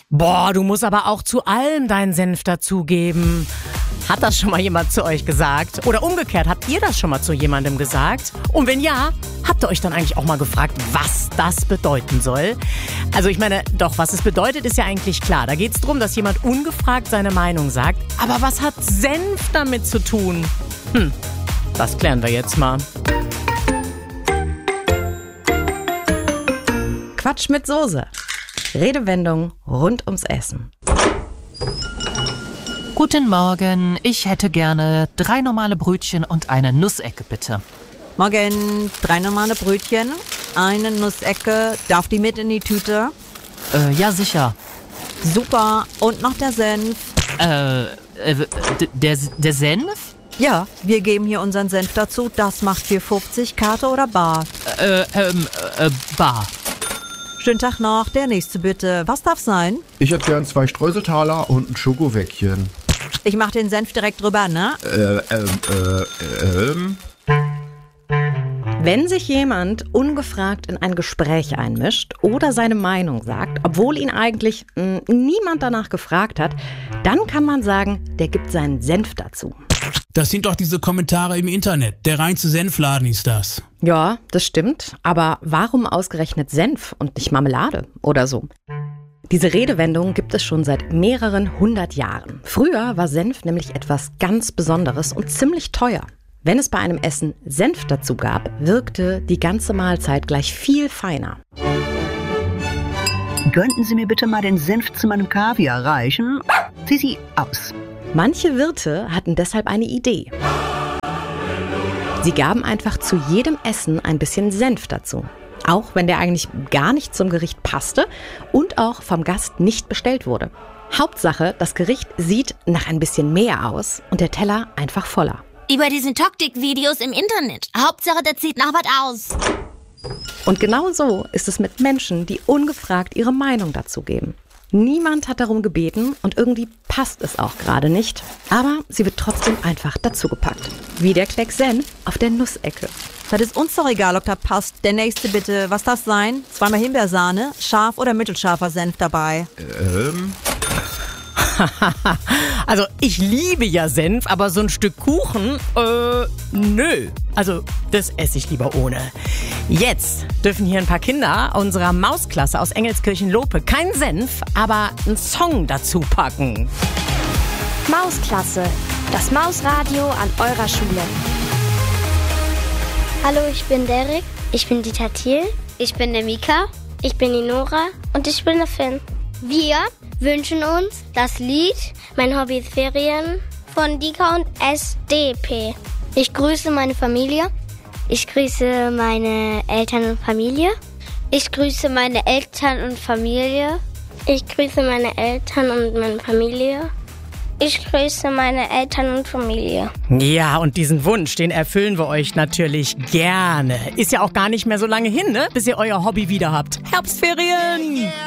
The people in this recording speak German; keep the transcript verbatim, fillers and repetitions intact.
Boah, du musst aber auch zu allem deinen Senf dazugeben. Hat das schon mal jemand zu euch gesagt? Oder umgekehrt, habt ihr das schon mal zu jemandem gesagt? Und wenn ja, habt ihr euch dann eigentlich auch mal gefragt, was das bedeuten soll? Also ich meine, doch, was es bedeutet, ist ja eigentlich klar. Da geht es darum, dass jemand ungefragt seine Meinung sagt. Aber was hat Senf damit zu tun? Hm, das klären wir jetzt mal. Quatsch mit Soße. Redewendung rund ums Essen. Guten Morgen, ich hätte gerne drei normale Brötchen und eine Nussecke, bitte. Morgen, drei normale Brötchen, eine Nussecke. Darf die mit in die Tüte? Äh, ja, sicher. Super. Und noch der Senf? Äh, äh d- der, der Senf? Ja, wir geben hier unseren Senf dazu. Das macht vier fünfzig, Karte oder Bar? Äh, ähm, äh, Bar. Schönen Tag noch. Der nächste bitte. Was darf sein? Ich hätte gern zwei Streuseltaler und ein Schokowäckchen. Ich mach den Senf direkt drüber, ne? Äh, ähm, äh, ähm... Wenn sich jemand ungefragt in ein Gespräch einmischt oder seine Meinung sagt, obwohl ihn eigentlich mh, niemand danach gefragt hat, dann kann man sagen, der gibt seinen Senf dazu. Das sind doch diese Kommentare im Internet. Der reinste Senfladen ist das. Ja, das stimmt. Aber warum ausgerechnet Senf und nicht Marmelade oder so? Diese Redewendung gibt es schon seit mehreren hundert Jahren. Früher war Senf nämlich etwas ganz Besonderes und ziemlich teuer. Wenn es bei einem Essen Senf dazu gab, wirkte die ganze Mahlzeit gleich viel feiner. Könnten Sie mir bitte mal den Senf zu meinem Kaviar reichen? Sisi, aus. Manche Wirte hatten deshalb eine Idee. Sie gaben einfach zu jedem Essen ein bisschen Senf dazu. Auch wenn der eigentlich gar nicht zum Gericht passte und auch vom Gast nicht bestellt wurde. Hauptsache, das Gericht sieht nach ein bisschen mehr aus und der Teller einfach voller. Wie bei diesen Taktik-Videos im Internet. Hauptsache, das sieht nach was aus. Und genau so ist es mit Menschen, die ungefragt ihre Meinung dazu geben. Niemand hat darum gebeten und irgendwie passt es auch gerade nicht. Aber sie wird trotzdem einfach dazugepackt. Wie der Klecks Senf auf der Nussecke. Das ist uns doch egal, ob das passt. Der nächste bitte. Was darf sein? Zweimal Himbeersahne, scharf oder mittelscharfer Senf dabei? Ähm... Also ich liebe ja Senf, aber so ein Stück Kuchen, äh, nö. Also das esse ich lieber ohne. Jetzt dürfen hier ein paar Kinder unserer Mausklasse aus Engelskirchen-Lope keinen Senf, aber einen Song dazu packen. Mausklasse, das Mausradio an eurer Schule. Hallo, ich bin Derek. Ich bin Dieter Thiel. Ich bin der Mika. Ich bin die Nora. Und ich bin der Finn. Wir wünschen uns das Lied Mein Hobby ist Ferien von Dika und S D P. Ich grüße meine Familie. Ich grüße meine Eltern und Familie. Ich grüße meine Eltern und Familie. Ich grüße meine Eltern und meine Familie. Ich grüße meine Eltern und Familie. Ja, und diesen Wunsch, den erfüllen wir euch natürlich gerne. Ist ja auch gar nicht mehr so lange hin, ne? Bis ihr euer Hobby wieder habt. Herbstferien!